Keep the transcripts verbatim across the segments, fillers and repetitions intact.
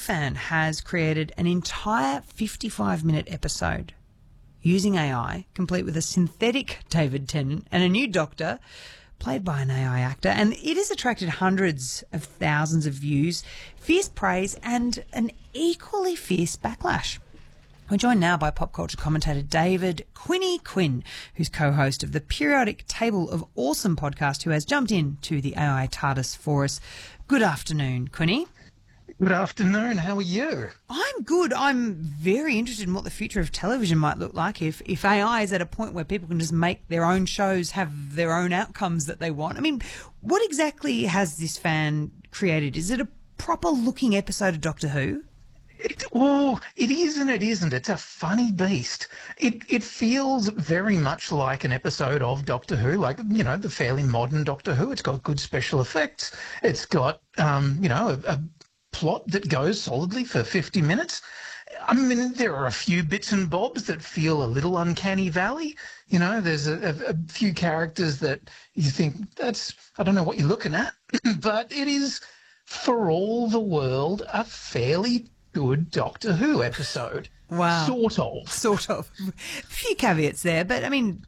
fan has created an entire fifty-five minute episode using A I, complete with a synthetic David Tennant and a new Doctor played by an A I actor, and it has attracted hundreds of thousands of views, fierce praise and an equally fierce backlash. We're joined now by pop culture commentator David Quinny Quinn, who's co-host of the periodic Table of Awesome podcast, who has jumped into the A I TARDIS for us. Good afternoon, Quinny. Good afternoon. How are you? I'm good. I'm very interested in what the future of television might look like if, if A I is at a point where people can just make their own shows, have their own outcomes that they want. I mean, what exactly has this fan created? Is it a proper looking episode of Doctor Who? It, well, it is and it isn't. It's a funny beast. It it feels very much like an episode of Doctor Who, like, you know, the fairly modern Doctor Who. It's got good special effects. It's got, um, you know, a, a plot that goes solidly for fifty minutes. I mean, there are a few bits and bobs that feel a little uncanny valley. You know, there's a, a, a few characters that you think, that's, I don't know what you're looking at. But it is, for all the world, a fairly good Doctor Who episode. Wow. Sort of. Sort of. A few caveats there, but I mean,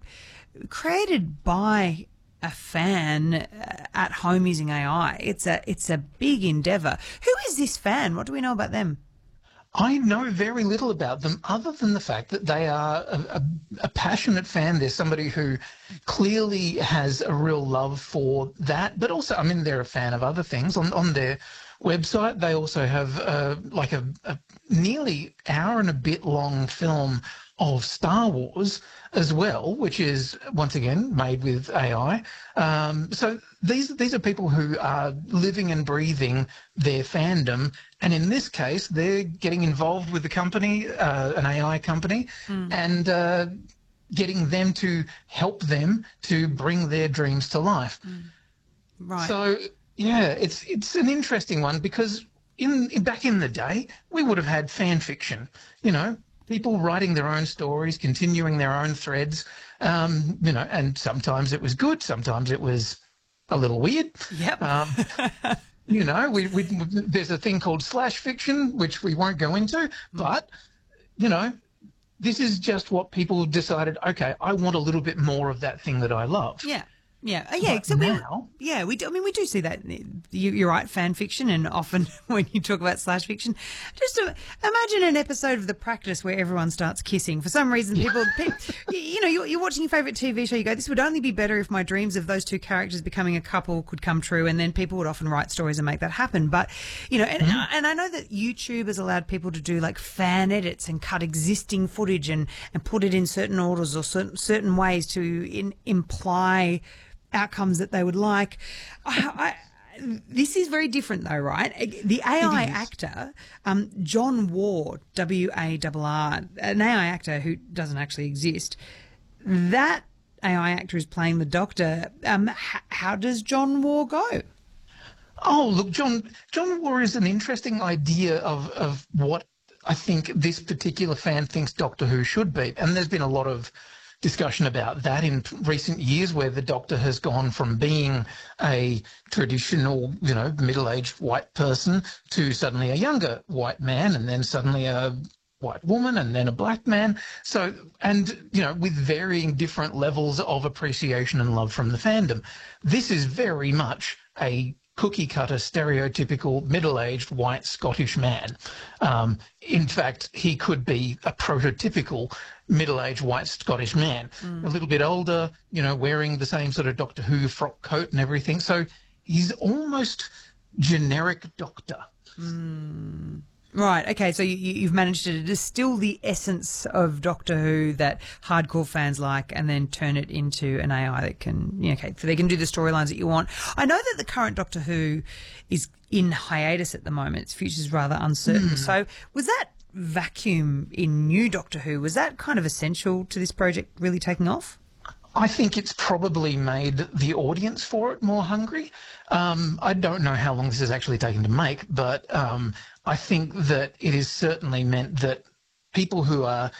created by a fan uh, at home using A I, it's a it's a big endeavour. Who is this fan? What do we know about them? I know very little about them other than the fact that they are a, a, a passionate fan. They're somebody who clearly has a real love for that, but also, I mean, they're a fan of other things. On, on their website, they also have uh, like a, a nearly hour and a bit long film of Star Wars as well, which is once again made with A I. Um, so these these are people who are living and breathing their fandom, and in this case, they're getting involved with the company, uh, an A I company, mm. and uh, getting them to help them to bring their dreams to life. Mm. Right. So yeah, it's it's an interesting one because in, in back in the day, we would have had fan fiction, you know. People writing their own stories, continuing their own threads, um, you know, and sometimes it was good, sometimes it was a little weird. Yep. Um, you know, we, we there's a thing called slash fiction, which we won't go into, but, you know, this is just what people decided, okay, I want a little bit more of that thing that I love. Yeah. Yeah, uh, yeah. So now, we, yeah, we do, I mean, we do see that. You, you're right, fan fiction, and often when you talk about slash fiction, just to imagine an episode of The Practice where everyone starts kissing. For some reason, people, people you know, you're, you're watching your favourite T V show, you go, this would only be better if my dreams of those two characters becoming a couple could come true, and then people would often write stories and make that happen. But, you know, and, mm-hmm. and I know that YouTube has allowed people to do like fan edits and cut existing footage and, and put it in certain orders or certain, certain ways to in, imply outcomes that they would like. I, I, this is very different though, right? The A I actor, um, John Ward, W A R R, an A I actor who doesn't actually exist, that A I actor is playing the Doctor. Um, h- how does John Ward go? Oh, look, John John Ward is an interesting idea of, of what I think this particular fan thinks Doctor Who should be. And there's been a lot of discussion about that in recent years, where the Doctor has gone from being a traditional, you know, middle-aged white person to suddenly a younger white man, and then suddenly a white woman, and then a black man. So, and, you know, with varying different levels of appreciation and love from the fandom. This is very much a cookie-cutter, stereotypical, middle-aged, white Scottish man. Um, in fact, he could be a prototypical middle-aged, white Scottish man, mm. a little bit older, you know, wearing the same sort of Doctor Who frock coat and everything. So he's almost generic Doctor. Mm. Right, okay, so you, you've managed to distill the essence of Doctor Who that hardcore fans like and then turn it into an A I that can, you know, okay, so they can do the storylines that you want. I know that the current Doctor Who is in hiatus at the moment. Its future's rather uncertain. Mm. So was that vacuum in new Doctor Who, was that kind of essential to this project really taking off? I think it's probably made the audience for it more hungry. Um, I don't know how long this has actually taken to make, but um, I think that it has certainly meant that people who are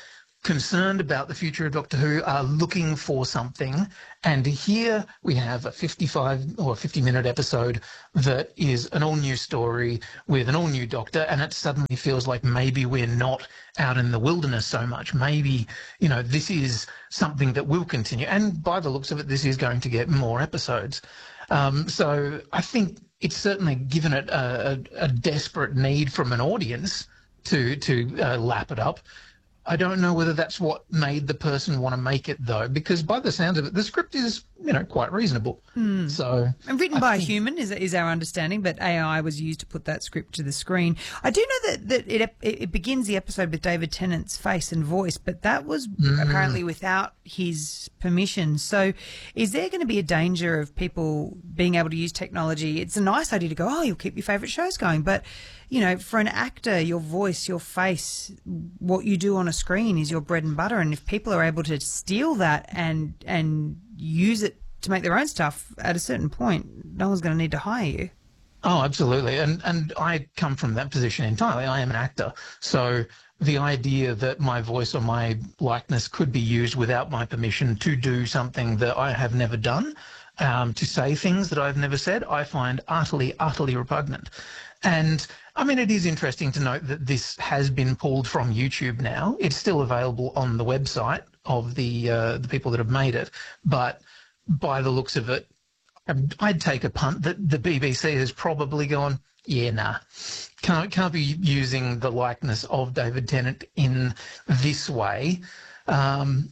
concerned about the future of Doctor Who are looking for something. And here we have a fifty-five or fifty minute episode that is an all new story with an all new Doctor. And it suddenly feels like maybe we're not out in the wilderness so much. Maybe, you know, this is something that will continue. And by the looks of it, this is going to get more episodes. Um, so I think it's certainly given it a, a, a desperate need from an audience to, to uh, lap it up. I don't know whether that's what made the person want to make it, though, because by the sounds of it, the script is, you know, quite reasonable. Mm. So, and written I by think... a human is, is our understanding, but A I was used to put that script to the screen. I do know that, that it, it begins the episode with David Tennant's face and voice, but that was mm. apparently without his permission. So is there going to be a danger of people being able to use technology? It's a nice idea to go, oh, you'll keep your favourite shows going, but you know, for an actor, your voice, your face, what you do on a screen is your bread and butter. And if people are able to steal that and and use it to make their own stuff, at a certain point, no one's going to need to hire you. Oh, absolutely. And and I come from that position entirely. I am an actor. So the idea that my voice or my likeness could be used without my permission to do something that I have never done, um, to say things that I've never said, I find utterly, utterly repugnant. And I mean, it is interesting to note that this has been pulled from YouTube now. It's still available on the website of the uh, the people that have made it. But by the looks of it, I'd take a punt that the B B C has probably gone, yeah, nah, can't, can't be using the likeness of David Tennant in this way. Um,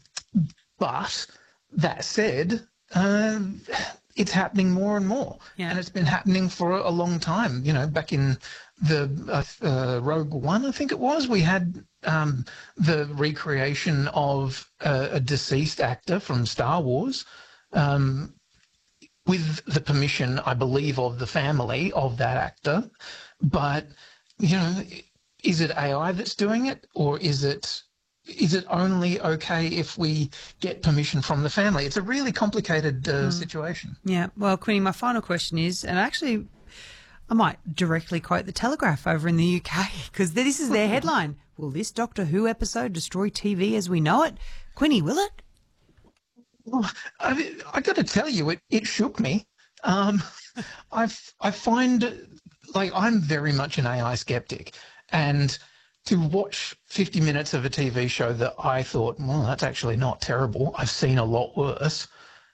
but that said, uh, it's happening more and more. Yeah. And it's been happening for a long time. You know, back in the uh, uh, Rogue One, I think it was, we had um, the recreation of uh, a deceased actor from Star Wars um, with the permission, I believe, of the family of that actor. But, you know, is it A I that's doing it, or is it... Is it only okay if we get permission from the family? It's a really complicated uh, mm. situation. Yeah. Well, Queenie, my final question is, and actually I might directly quote the Telegraph over in the U K, because this is their headline. Will this Doctor Who episode destroy T V as we know it? Queenie, will it? Well, I, I got to tell you, it, it shook me. Um, I've, I find, like, I'm very much an A I skeptic, and to watch fifty minutes of a T V show that I thought, well, that's actually not terrible. I've seen a lot worse.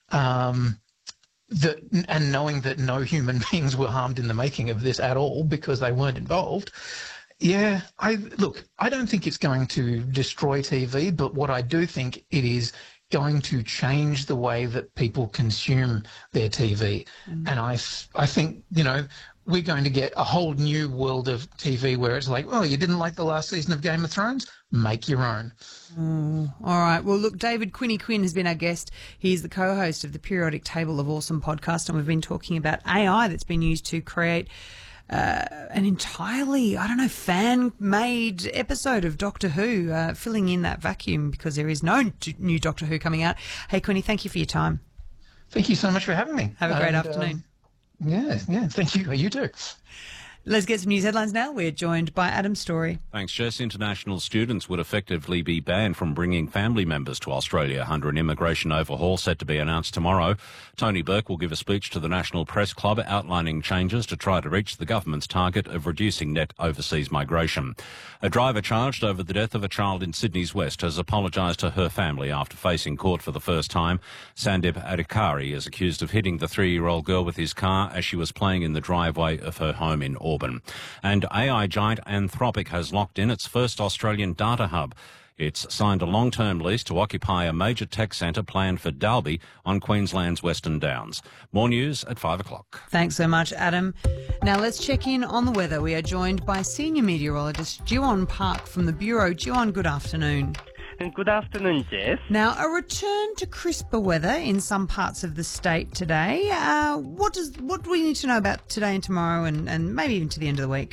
Um, that, and knowing that no human beings were harmed in the making of this at all because they weren't involved. Yeah, I look, I don't think it's going to destroy T V, but what I do think it is going to change the way that people consume their T V. Mm. And I, I think, you know, we're going to get a whole new world of T V where it's like, well, you didn't like the last season of Game of Thrones? Make your own. Mm, all right. Well, look, David Quinny Quinn has been our guest. He's the co-host of the Periodic Table of Awesome podcast, and we've been talking about A I that's been used to create uh, an entirely, I don't know, fan-made episode of Doctor Who, uh, filling in that vacuum because there is no new Doctor Who coming out. Hey, Quinny, thank you for your time. Thank you so much for having me. Have a great and, afternoon. Um, Yeah, yeah, thank you. You too. Let's get some news headlines now. We're joined by Adam Story. Thanks, Jess. International students would effectively be banned from bringing family members to Australia under an immigration overhaul set to be announced tomorrow. Tony Burke will give a speech to the National Press Club outlining changes to try to reach the government's target of reducing net overseas migration. A driver charged over the death of a child in Sydney's West has apologised to her family after facing court for the first time. Sandip Adhikari is accused of hitting the three-year-old girl with his car as she was playing in the driveway of her home in Auburn. And A I giant Anthropic has locked in its first Australian data hub. It's signed a long-term lease to occupy a major tech centre planned for Dalby on Queensland's Western Downs. More news at five o'clock. Thanks so much, Adam. Now let's check in on the weather. We are joined by senior meteorologist Jiwon Park from the Bureau. Jiwon, good afternoon. And good afternoon, Jess. Now, a return to crisper weather in some parts of the state today. Uh, what does what do we need to know about today and tomorrow and, and maybe even to the end of the week?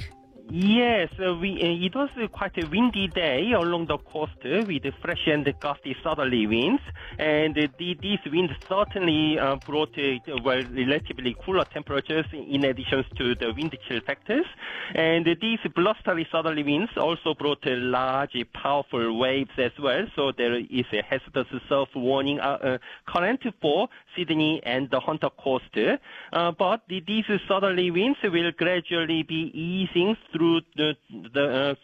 Yes, uh, we, uh, it was uh, quite a windy day along the coast uh, with fresh and gusty southerly winds, and uh, the, these winds certainly uh, brought uh, well, relatively cooler temperatures in addition to the wind chill factors. And uh, these blustery southerly winds also brought uh, large, powerful waves as well, so there is a hazardous surf warning uh, uh, current for Sydney and the Hunter Coast. Uh, but the, these southerly winds will gradually be easing through the, the uh,